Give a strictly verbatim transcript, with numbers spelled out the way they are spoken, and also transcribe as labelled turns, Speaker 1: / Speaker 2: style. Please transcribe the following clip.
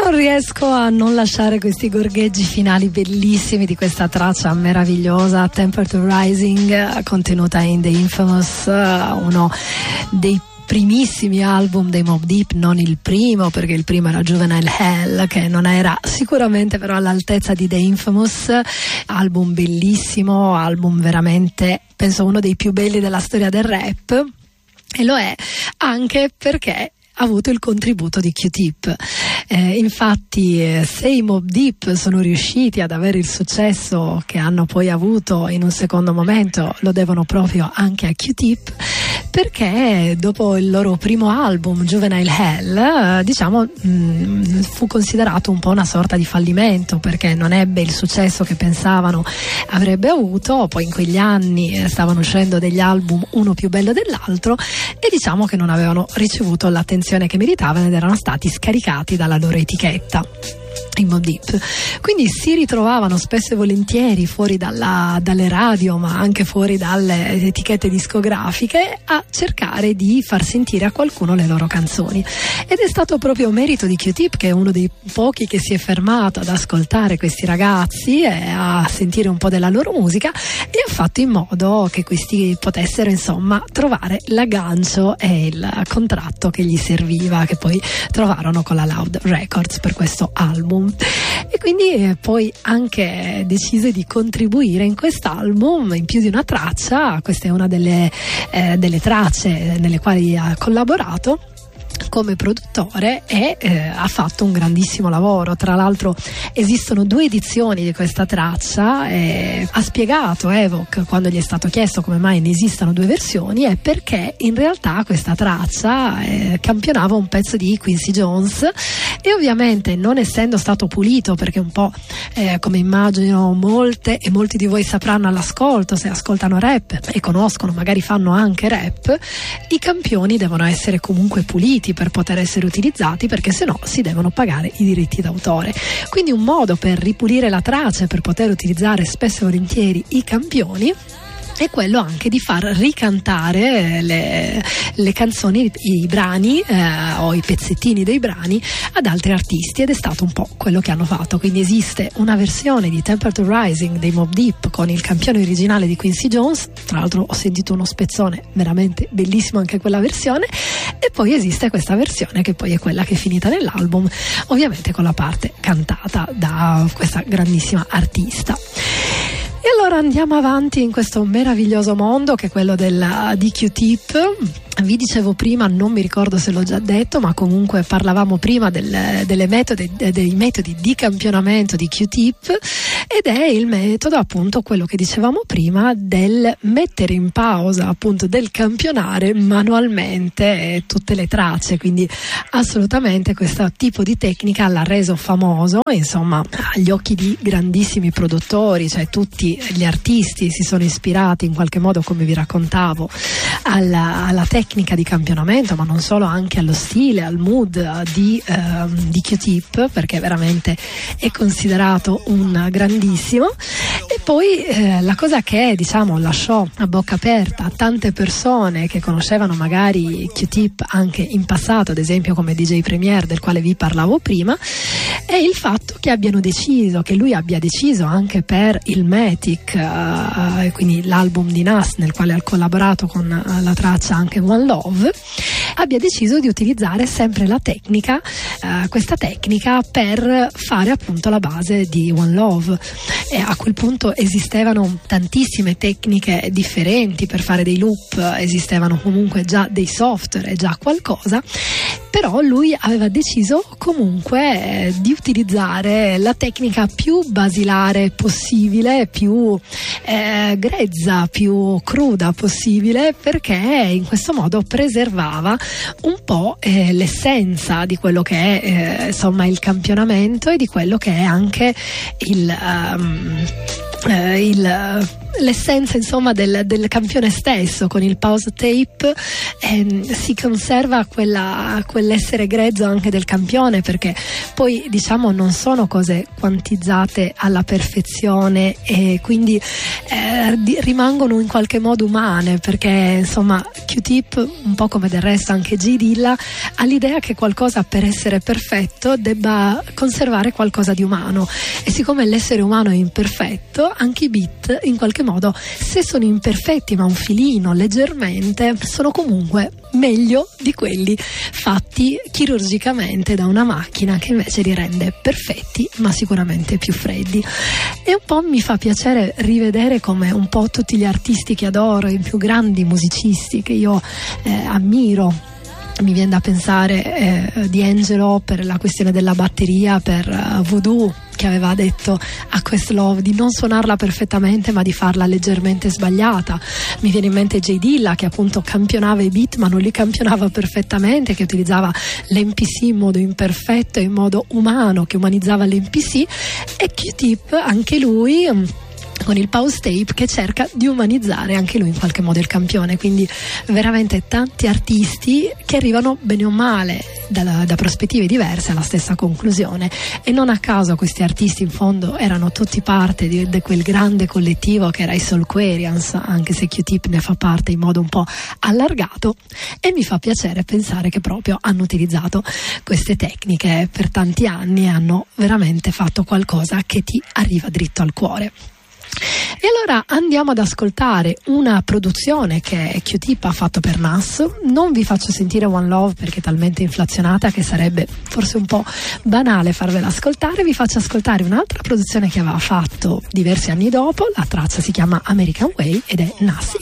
Speaker 1: non riesco a non lasciare questi gorgheggi finali bellissimi di questa traccia meravigliosa, Temperature Rising, contenuta in The Infamous, uno dei primissimi album dei Mobb Deep, non il primo, perché il primo era Juvenile Hell, che non era sicuramente però all'altezza di The Infamous. Album bellissimo, album veramente, penso uno dei più belli della storia del rap, e lo è anche perché ha avuto il contributo di Q-Tip. Eh, infatti eh, se i Mobb Deep sono riusciti ad avere il successo che hanno poi avuto in un secondo momento, lo devono proprio anche a Q-Tip, perché dopo il loro primo album Juvenile Hell, eh, diciamo mh, fu considerato un po' una sorta di fallimento, perché non ebbe il successo che pensavano avrebbe avuto. Poi in quegli anni eh, stavano uscendo degli album uno più bello dell'altro, e diciamo che non avevano ricevuto l'attenzione che meritavano ed erano stati scaricati dalla loro etichetta, i Mobb Deep. Quindi si ritrovavano spesso e volentieri fuori dalla, dalle radio, ma anche fuori dalle etichette discografiche, a cercare di far sentire a qualcuno le loro canzoni, ed è stato proprio merito di Q-Tip, che è uno dei pochi che si è fermato ad ascoltare questi ragazzi e a sentire un po' della loro musica, e ha fatto in modo che questi potessero insomma trovare l'aggancio e il contratto che gli serviva, che poi trovarono con la Loud Records per questo album. E quindi eh, poi anche decise di contribuire in quest'album in più di una traccia. Questa è una delle, eh, delle tracce nelle quali ha collaborato come produttore, e eh, ha fatto un grandissimo lavoro. Tra l'altro esistono due edizioni di questa traccia, e ha spiegato Evoc, quando gli è stato chiesto come mai ne esistano due versioni, è perché in realtà questa traccia eh, campionava un pezzo di Quincy Jones, e ovviamente non essendo stato pulito, perché un po' eh, come immagino molte e molti di voi sapranno all'ascolto, se ascoltano rap e conoscono, magari fanno anche rap, i campioni devono essere comunque puliti per poter essere utilizzati, perché sennò si devono pagare i diritti d'autore. Quindi un modo per ripulire la traccia e per poter utilizzare spesso e volentieri i campioni è quello anche di far ricantare le, le canzoni, i brani eh, o i pezzettini dei brani ad altri artisti, ed è stato un po' quello che hanno fatto. Quindi esiste una versione di Temperature Rising dei Mobb Deep con il campione originale di Quincy Jones, tra l'altro ho sentito uno spezzone veramente bellissimo anche quella versione, e poi esiste questa versione che poi è quella che è finita nell'album, ovviamente con la parte cantata da questa grandissima artista. E allora andiamo avanti in questo meraviglioso mondo che è quello del, di Q-Tip. Vi dicevo prima, non mi ricordo se l'ho già detto, ma comunque parlavamo prima del, delle metodi, dei metodi di campionamento di Q-Tip, ed è il metodo, appunto, quello che dicevamo prima, del mettere in pausa, appunto, del campionare manualmente tutte le tracce. Quindi assolutamente questo tipo di tecnica l'ha reso famoso, insomma, agli occhi di grandissimi produttori, cioè tutti gli artisti si sono ispirati in qualche modo, come vi raccontavo, alla, alla tecnica di campionamento, ma non solo, anche allo stile, al mood di, eh, di Q-Tip, perché veramente è considerato un grandissimo. E poi eh, la cosa che, diciamo, lasciò a bocca aperta a tante persone che conoscevano magari Q-Tip anche in passato, ad esempio come D J Premier, del quale vi parlavo prima, è il fatto che abbiano deciso, che lui abbia deciso anche per il Matic, eh, quindi l'album di Nas nel quale ha collaborato con la traccia anche One Love, abbia deciso di utilizzare sempre la tecnica, eh, questa tecnica per fare appunto la base di One Love. E a quel punto esistevano tantissime tecniche differenti per fare dei loop, esistevano comunque già dei software, già qualcosa, però lui aveva deciso comunque eh, di utilizzare la tecnica più basilare possibile, più eh, grezza, più cruda possibile, perché in questo modo preservava un po' eh, l'essenza di quello che è eh, insomma il campionamento, e di quello che è anche il um, eh, il l'essenza insomma del, del campione stesso. Con il pause tape ehm, si conserva quella, quell'essere grezzo anche del campione, perché poi diciamo non sono cose quantizzate alla perfezione e quindi eh, di, rimangono in qualche modo umane, perché insomma Q-Tip, un po' come del resto anche J Dilla, ha l'idea che qualcosa per essere perfetto debba conservare qualcosa di umano, e siccome l'essere umano è imperfetto, anche i beat in qualche modo, se sono imperfetti ma un filino leggermente, sono comunque meglio di quelli fatti chirurgicamente da una macchina che invece li rende perfetti ma sicuramente più freddi. E un po' mi fa piacere rivedere come un po' tutti gli artisti che adoro, i più grandi musicisti che io eh, ammiro, mi viene da pensare eh, D'Angelo per la questione della batteria, per uh, Voodoo, che aveva detto a Questlove di non suonarla perfettamente ma di farla leggermente sbagliata. Mi viene in mente J Dilla, che appunto campionava i beat ma non li campionava perfettamente, che utilizzava l'M P C in modo imperfetto e in modo umano, che umanizzava l'M P C, e Q-Tip anche lui con il pause tape che cerca di umanizzare anche lui in qualche modo il campione. Quindi veramente tanti artisti che arrivano bene o male da, da prospettive diverse alla stessa conclusione, e non a caso questi artisti in fondo erano tutti parte di, di quel grande collettivo che era i Soulquarians, anche se Q-Tip ne fa parte in modo un po' allargato, e mi fa piacere pensare che proprio hanno utilizzato queste tecniche per tanti anni e hanno veramente fatto qualcosa che ti arriva dritto al cuore. E allora andiamo ad ascoltare una produzione che Q-Tip ha fatto per Nas. Non vi faccio sentire One Love perché è talmente inflazionata che sarebbe forse un po' banale farvela ascoltare. Vi faccio ascoltare un'altra produzione che aveva fatto diversi anni dopo. La traccia si chiama American Way ed è Nas